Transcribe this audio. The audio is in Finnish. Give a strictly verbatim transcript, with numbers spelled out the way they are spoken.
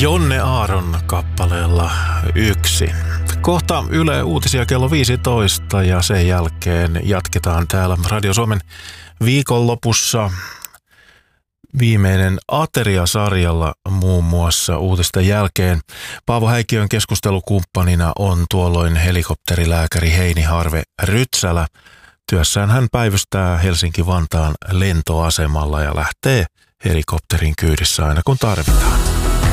Jonne Aaron kappaleella Yksi. Kohta Yle Uutisia kello viisitoista ja sen jälkeen jatketaan täällä Radio Suomen viikonlopussa viimeinen Ateria-sarjalla muun muassa uutisten jälkeen. Paavo Häikkiön keskustelukumppanina on tuolloin helikopterilääkäri Heini Harve Rytsälä. Työssään hän päivystää Helsinki-Vantaan lentoasemalla ja lähtee helikopterin kyydissä aina kun tarvitaan.